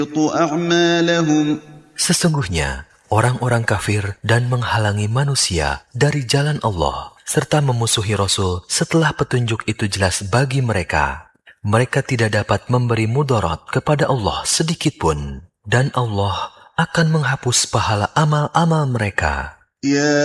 أعمالهم Sesungguhnya, orang-orang kafir dan menghalangi manusia dari jalan Allah, serta memusuhi Rasul setelah petunjuk itu jelas bagi mereka. Mereka tidak dapat memberi mudarat kepada Allah sedikitpun, dan Allah akan menghapus pahala amal-amal mereka. يا